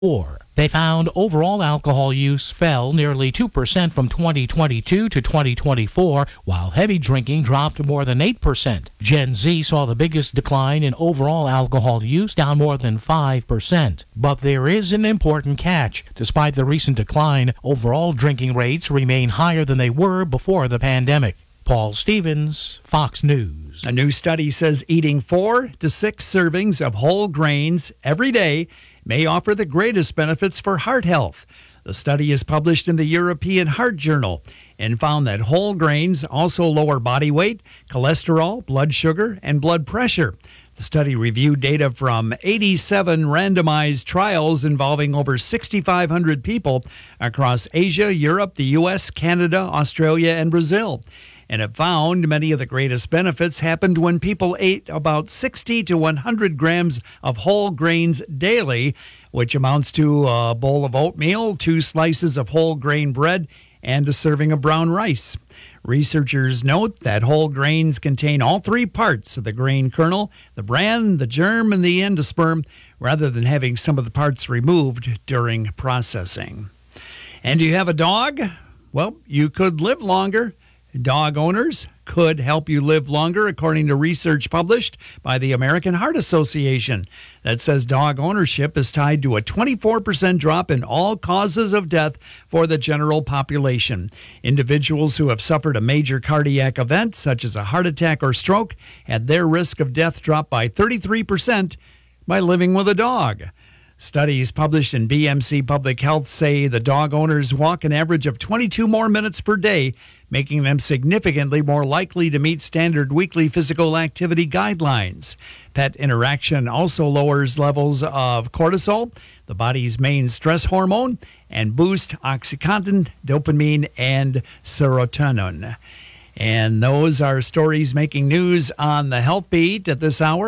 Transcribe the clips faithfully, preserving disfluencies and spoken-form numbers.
Or they found overall alcohol use fell nearly two percent from twenty twenty-two to twenty twenty-four, while heavy drinking dropped more than eight percent. Gen Z saw the biggest decline in overall alcohol use, down more than five percent. But there is an important catch. Despite the recent decline, overall drinking rates remain higher than they were before the pandemic. Paul Stevens, Fox News. A new study says eating four to six servings of whole grains every day may offer the greatest benefits for heart health. The study is published in the European Heart Journal and found that whole grains also lower body weight, cholesterol, blood sugar, and blood pressure. The study reviewed data from eighty-seven randomized trials involving over six thousand five hundred people across Asia, Europe, the U S, Canada, Australia, and Brazil. And it found many of the greatest benefits happened when people ate about sixty to one hundred grams of whole grains daily, which amounts to a bowl of oatmeal, two slices of whole grain bread, and a serving of brown rice. Researchers note that whole grains contain all three parts of the grain kernel, the bran, the germ, and the endosperm, rather than having some of the parts removed during processing. And do you have a dog? Well, you could live longer. Dog owners could help you live longer, according to research published by the American Heart Association that says dog ownership is tied to a twenty-four percent drop in all causes of death for the general population. Individuals who have suffered a major cardiac event, such as a heart attack or stroke, had their risk of death drop by thirty-three percent by living with a dog. Studies published in B M C Public Health say the dog owners walk an average of twenty-two more minutes per day, making them significantly more likely to meet standard weekly physical activity guidelines. Pet interaction also lowers levels of cortisol, the body's main stress hormone, and boosts OxyContin, dopamine, and serotonin. And those are stories making news on the Health Beat at this hour.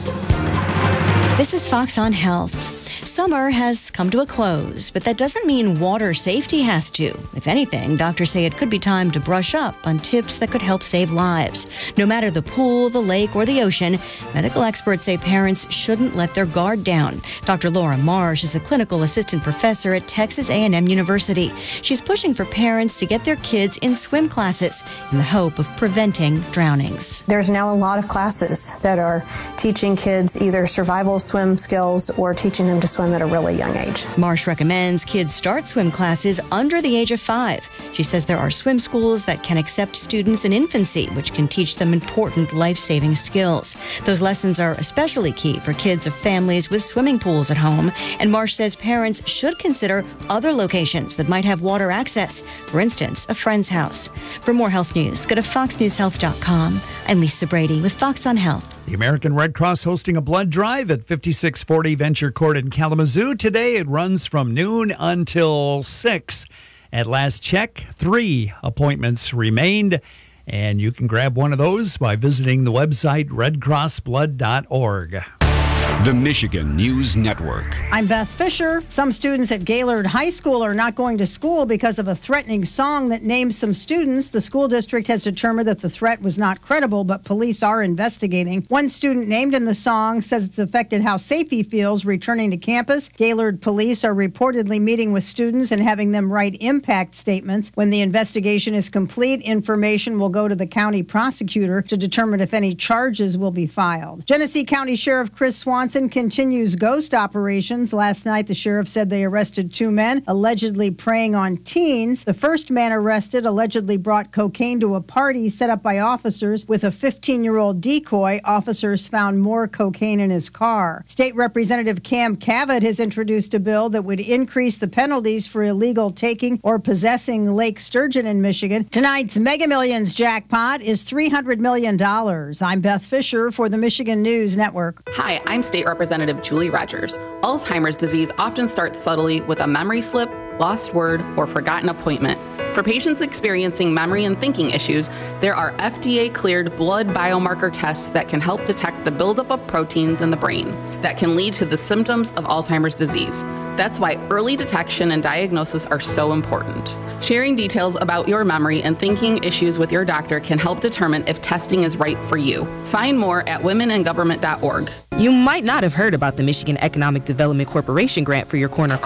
This is Fox on Health. Summer has come to a close, but that doesn't mean water safety has to. If anything, doctors say it could be time to brush up on tips that could help save lives. No matter the pool, the lake, or the ocean, medical experts say parents shouldn't let their guard down. Doctor Laura Marsh is a clinical assistant professor at Texas A and M University. She's pushing for parents to get their kids in swim classes in the hope of preventing drownings. There's now a lot of classes that are teaching kids either survival swim skills or teaching them to swim at a really young age. Marsh recommends kids start swim classes under the age of five. She says there are swim schools that can accept students in infancy, which can teach them important life-saving skills. Those lessons are especially key for kids of families with swimming pools at home. And Marsh says parents should consider other locations that might have water access. For instance, a friend's house. For more health news, go to fox news health dot com. I'm Lisa Brady with Fox on Health. The American Red Cross hosting a blood drive at fifty-six forty Venture Court in Kalamazoo today. It runs from noon until six. At last check, three appointments remained, and you can grab one of those by visiting the website red cross blood dot org. The Michigan News Network. I'm Beth Fisher. Some students at Gaylord High School are not going to school because of a threatening song that names some students. The school district has determined that the threat was not credible, but police are investigating. One student named in the song says it's affected how safe he feels returning to campus. Gaylord police are reportedly meeting with students and having them write impact statements. When the investigation is complete, information will go to the county prosecutor to determine if any charges will be filed. Genesee County Sheriff Chris Swanson continues ghost operations. Last night, the sheriff said they arrested two men allegedly preying on teens. The first man arrested allegedly brought cocaine to a party set up by officers with a fifteen-year-old decoy. Officers found more cocaine in his car. State Representative Cam Cavett has introduced a bill that would increase the penalties for illegal taking or possessing Lake Sturgeon in Michigan. Tonight's Mega Millions jackpot is three hundred million dollars. I'm Beth Fisher for the Michigan News Network. Hi, I'm State Representative Julie Rogers. Alzheimer's disease often starts subtly with a memory slip, lost word, or forgotten appointment. For patients experiencing memory and thinking issues, there are F D A-cleared blood biomarker tests that can help detect the buildup of proteins in the brain that can lead to the symptoms of Alzheimer's disease. That's why early detection and diagnosis are so important. Sharing details about your memory and thinking issues with your doctor can help determine if testing is right for you. Find more at women in government dot org. You might not have heard about the Michigan Economic Development Corporation grant for your corner